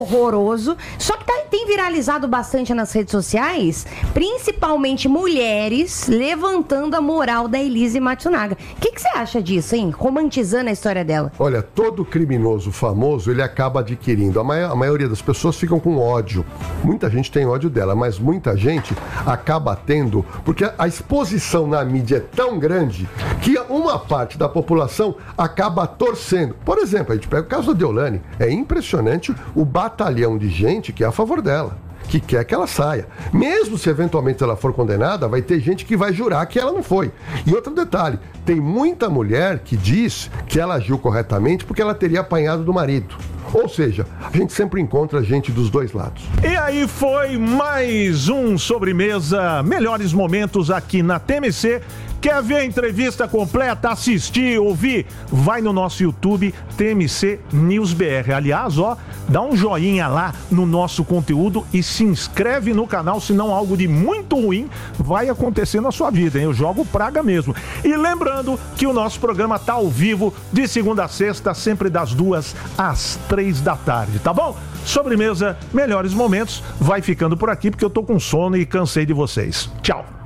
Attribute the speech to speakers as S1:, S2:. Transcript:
S1: horroroso, só que tem viralizado bastante nas redes sociais, principalmente mulheres levantando a moral da Elise Matsunaga. O que você acha disso, hein? Romantizando a história dela.
S2: Olha, todo criminoso famoso, ele acaba adquirindo. A maioria das pessoas ficam com ódio. Muita gente tem ódio dela, mas muita gente acaba tendo, porque a exposição na mídia é tão grande que uma parte da população acaba torcendo. Por exemplo, a gente pega o caso da Deolane, é impressionante o batalhão de gente que é a favor dela, que quer que ela saia. Mesmo se eventualmente ela for condenada, vai ter gente que vai jurar que ela não foi. E outro detalhe, tem muita mulher que diz que ela agiu corretamente porque ela teria apanhado do marido. Ou seja, a gente sempre encontra gente dos dois lados.
S3: E aí foi mais um Sobremesa, melhores momentos aqui na TMC. Quer ver a entrevista completa, assistir, ouvir? Vai no nosso YouTube, TMC News BR. Aliás, dá um joinha lá no nosso conteúdo e se inscreve no canal, senão algo de muito ruim vai acontecer na sua vida, hein? Eu jogo praga mesmo. E lembrando que o nosso programa tá ao vivo de segunda a sexta, sempre das 2 às 3 da tarde, tá bom? Sobremesa, melhores momentos, vai ficando por aqui porque eu tô com sono e cansei de vocês. Tchau!